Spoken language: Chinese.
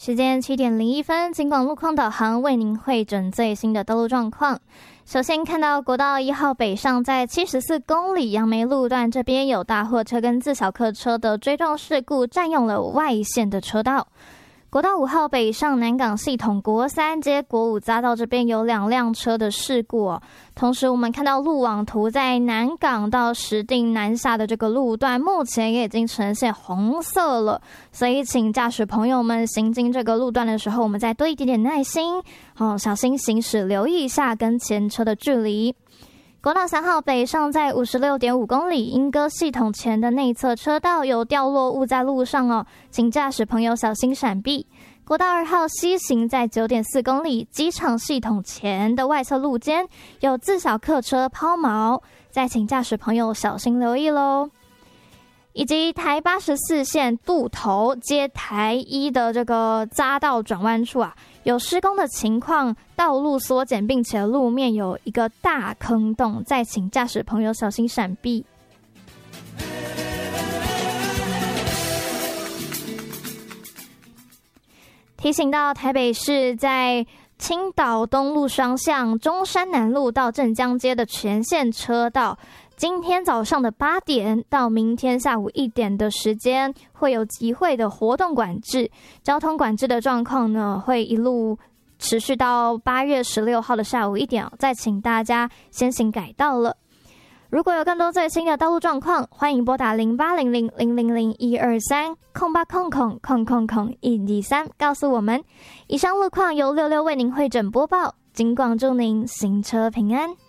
时间7:01，警广路况导航为您汇整最新的道路状况。首先看到国道1号北上，在74公里杨梅路段这边有大货车跟自小客车的追撞事故，占用了外线的车道。国道5号北上南港系统国3街国5匝道这边有2辆车的事故哦。同时我们看到路网图在南港到石碇南下的这个路段，目前也已经呈现红色了，所以请驾驶朋友们行经这个路段的时候，我们再多一点点耐心小心行驶，留意一下跟前车的距离。国道3号北上在56.5公里莺歌系统前的内侧车道有掉落物在路上哦，请驾驶朋友小心闪避。国道2号西行在9.4公里机场系统前的外侧路肩有自小客车抛锚，再请驾驶朋友小心留意咯。以及台84线渡头接台1的这个匝道转弯处有施工的情况，道路缩减，并且路面有一个大坑洞，再请驾驶朋友小心闪避。提醒到台北市在青岛东路双向中山南路到镇江街的全线车道，今天早上的8点到明天下午1点的时间会有集会的活动管制，交通管制的状况呢会一路持续到8月16号的下午1点，再请大家先行改道了。如果有更多最新的道路状况，欢迎拨打0800-000-123-0800-123告诉我们。以上路况由66为您汇整播报，警广祝您行车平安。